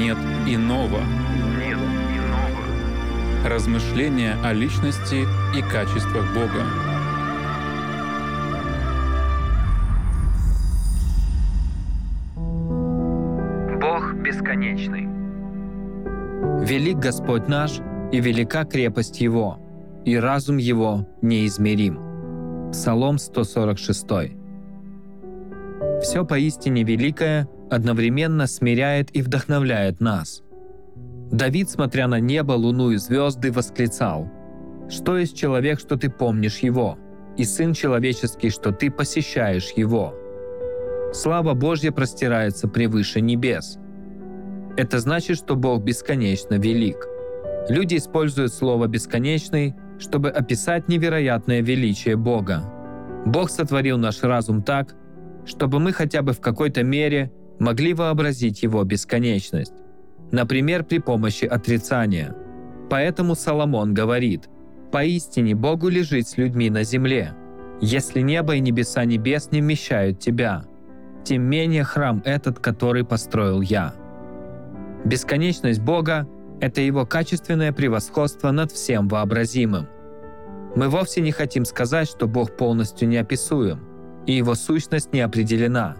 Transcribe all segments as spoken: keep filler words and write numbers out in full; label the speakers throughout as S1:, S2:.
S1: нет иного.
S2: Нет иного.
S1: Размышления о личности и качествах Бога.
S2: Бог бесконечный.
S3: Велик Господь наш, и велика крепость Его, и разум Его неизмерим. Псалом сто сорок шесть. Все поистине великое одновременно смиряет и вдохновляет нас. Давид, смотря на небо, луну и звезды, восклицал: «Что есть человек, что ты помнишь его, и сын человеческий, что ты посещаешь его?» Слава Божья простирается превыше небес. Это значит, что Бог бесконечно велик. Люди используют слово «бесконечный», чтобы описать невероятное величие Бога. Бог сотворил наш разум так, чтобы мы хотя бы в какой-то мере могли вообразить Его бесконечность. Например, при помощи отрицания. Поэтому Соломон говорит: «Поистине Богу лежит с людьми на земле. Если небо и небеса небес не вмещают Тебя, тем менее храм этот, который построил я». Бесконечность Бога — это Его качественное превосходство над всем вообразимым. Мы вовсе не хотим сказать, что Бог полностью неописуем, и Его сущность не определена.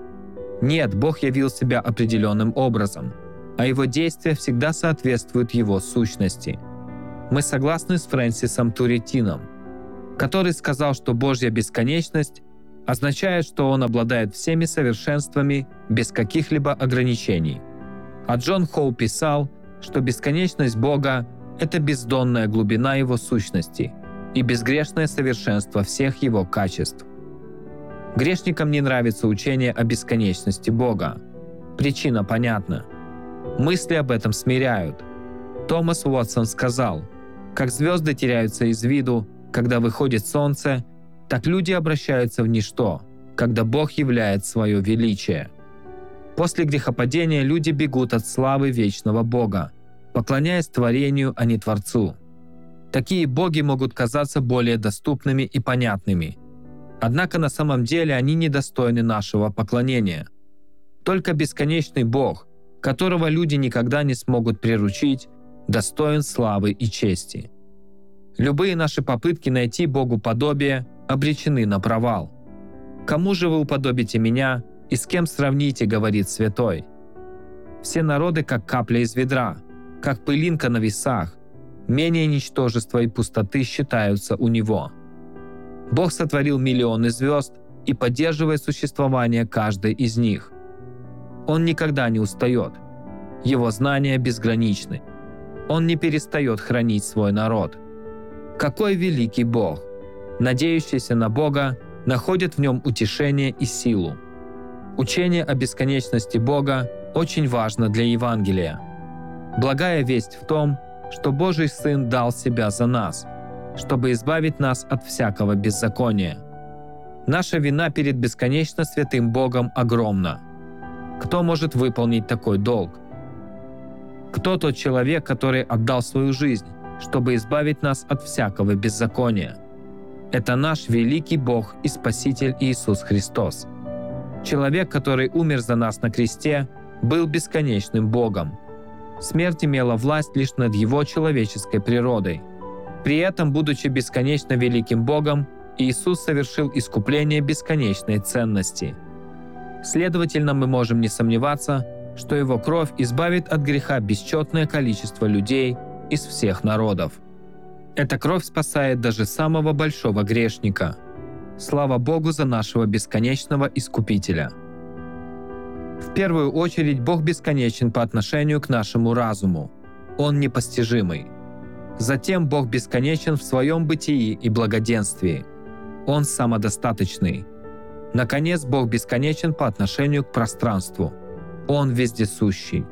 S3: Нет, Бог явил себя определенным образом, а Его действия всегда соответствуют Его сущности. Мы согласны с Фрэнсисом Турретином, который сказал, что Божья бесконечность означает, что Он обладает всеми совершенствами без каких-либо ограничений. А Джон Хоу писал, что бесконечность Бога — это бездонная глубина Его сущности и безгрешное совершенство всех Его качеств. Грешникам не нравится учение о бесконечности Бога. Причина понятна. Мысли об этом смиряют. Томас Уотсон сказал: «Как звезды теряются из виду, когда выходит солнце, так люди обращаются в ничто, когда Бог являет свое величие». После грехопадения люди бегут от славы вечного Бога, поклоняясь творению, а не Творцу. Такие боги могут казаться более доступными и понятными. Однако на самом деле они недостойны нашего поклонения. Только бесконечный Бог, которого люди никогда не смогут приручить, достоин славы и чести. Любые наши попытки найти Богу подобие обречены на провал. «Кому же вы уподобите меня, и с кем сравните, — говорит святой? Все народы, как капля из ведра, как пылинка на весах, менее ничтожества и пустоты считаются у Него». Бог сотворил миллионы звезд и поддерживает существование каждой из них. Он никогда не устает. Его знания безграничны. Он не перестает хранить свой народ. Какой великий Бог! Надеющиеся на Бога находят в нем утешение и силу. Учение о бесконечности Бога очень важно для Евангелия. Благая весть в том, что Божий Сын дал Себя за нас, чтобы избавить нас от всякого беззакония. Наша вина перед бесконечно святым Богом огромна. Кто может выполнить такой долг? Кто тот человек, который отдал свою жизнь, чтобы избавить нас от всякого беззакония? Это наш великий Бог и Спаситель Иисус Христос. Человек, который умер за нас на кресте, был бесконечным Богом. Смерть имела власть лишь над Его человеческой природой. При этом, будучи бесконечно великим Богом, Иисус совершил искупление бесконечной ценности. Следовательно, мы можем не сомневаться, что Его кровь избавит от греха бесчетное количество людей из всех народов. Эта кровь спасает даже самого большого грешника. Слава Богу за нашего бесконечного Искупителя. В первую очередь, Бог бесконечен по отношению к нашему разуму. Он непостижимый. Затем Бог бесконечен в своем бытии и благоденствии. Он самодостаточный. Наконец, Бог бесконечен по отношению к пространству. Он вездесущий.